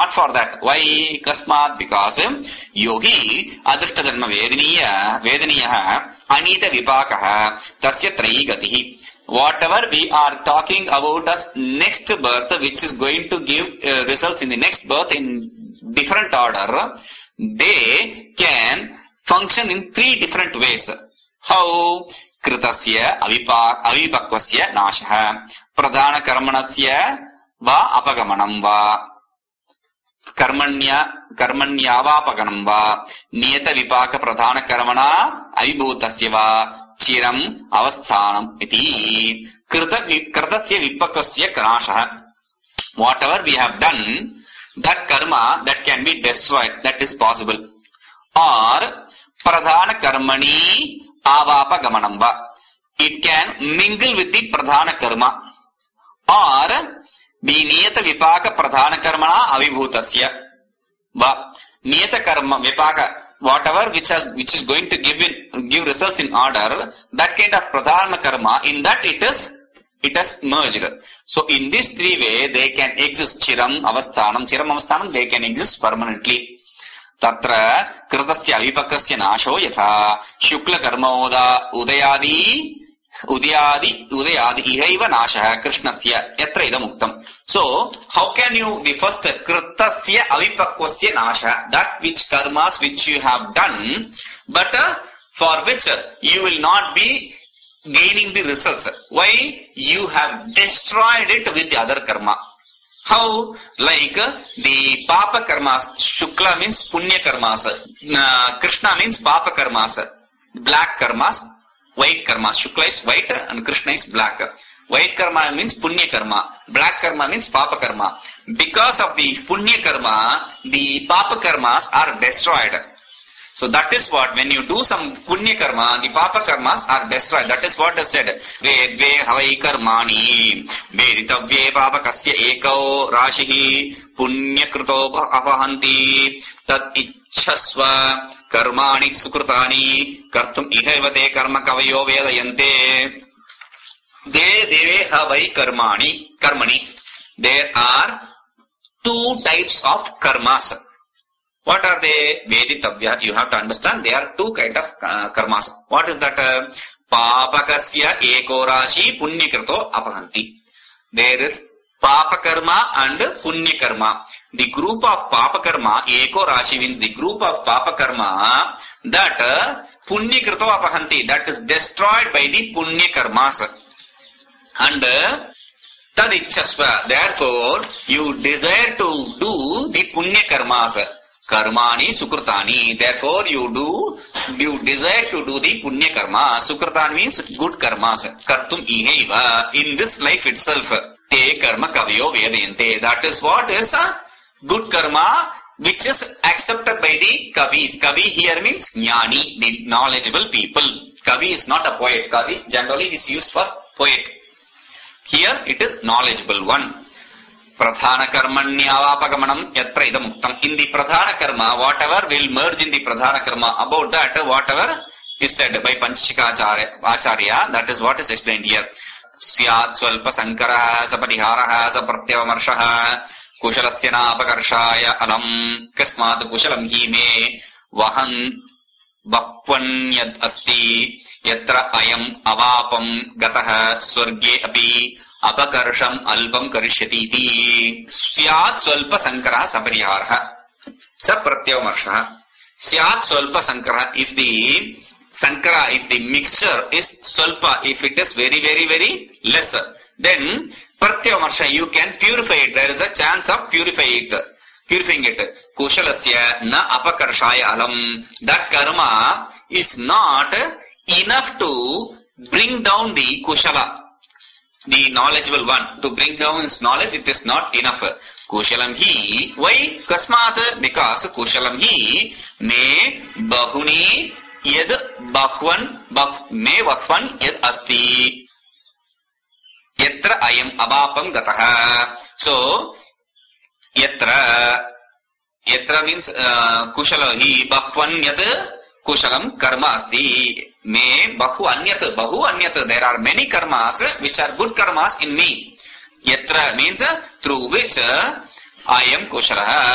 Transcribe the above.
not for that. Why? Kasmat, because yogi adrishta janma vedaniya anita vipakaha tasya trayi gatihi. Whatever we are talking about as next birth, which is going to give results in the next birth in different order, they can function in 3 different ways. How? Kritasya avipakvasya nashah, pradhana karmanasya va apagamanam va, karmanyavapaganam va, niyata vipaka pradhana karmana avibhutasya va chiram avasthanam iti. Kritasya vipakvasya nashah. Whatever we have done, that karma that can be destroyed, that is possible. Or pradhana karmani avapagamanam va, it can mingle with the pradhana karma. Or the niyata vipaka pradhana karmana avibhutasya va, niyata karma vipaka, whatever which is going to give results in order, that kind of pradhana karma, in that it has merged. So in this 3 way they can exist. Chiram avasthanam, they can exist permanently. Tatra kritasya avipakasya nasho yatha shukla karma udayadi ihaiva nashah krishnasya yatra idam uktam. So how can you, the first kritasya avipakvasya nasha, that which karmas which you have done, but for which you will not be gaining the results. Why? You have destroyed it with the other karma. How? Like the papa karmas, shukla means punya karmas, krishna means papa karmas, black karmas, white karmas. Shukla is white and krishna is black. White karma means punya karma, black karma means papa karma. Because of the punya karma, the papa karmas are destroyed. So that is what, when you do some punya karma, the papa karmas are destroyed. That is what is said. Vedve havai karmani veditavye papakasya ekau rashihi punya krito apahanti tat ichhasva karmani sukrutani kartum ihevate karma kavayo vedayante. Deve havai karmani. There are 2 types of karmas. What are they? Veditavya. You have to understand there are 2 kind of karmas. What is that? Papakasya eko rashi punyakrito apahanti. There is papa karma and punya karma. The group of papa karma, eko rashi means the group of papa karma, that punyakrito apahanti, that is destroyed by the punya karmas. And tadichhasva, therefore you desire to do the punya karmas. Karmani sukrutani, therefore you desire to do the punya karma. Sukrutani means good karmas. Kartum ihaiva, in this life itself. Te karma kavayo vedayante, that is what is a good karma which is accepted by the kavis. Kavi here means jnani, the knowledgeable people. Kavi is not a poet. Kavi generally is used for poet. Here it is knowledgeable one. Pradhana karmanyavapagamanam yatra idam uktam. In the pradhana karma, whatever will merge in the pradhana karma, about that whatever is said by Panchika Acharya, that is what is explained here. Syat swalpa sankaraha sapariharaha sapratyavamarshah kushalasya napakarshaya alam kasmat kushalam hi me vahan bahvan yad asti yatra ayam avapam gataha swarge api apakarsham albam karishyati iti. Syat swalpa sankaraha sapariharaha sapratyavamarshah. Syat swalpa sankaraha, if the sankara, if the mixture is swalpa, if it is very less, then pratyavamarshah, you can purify it. There is a chance of purifying it. Kushalasya na apakarshaya alam. That karma is not enough to bring down the kushala, the knowledgeable one. To bring down his knowledge, it is not enough. Kushalam hi. Why? Kasmat, because kushalam hi me bahuni yad bahvan me bahvan yad asti yatra ayam abapam gataha. So yatra means kushala hi bahvan yad kushalam karma asti me bahu anyat. There are many karmas which are good karmas in me. Yatra means through which I am kushala.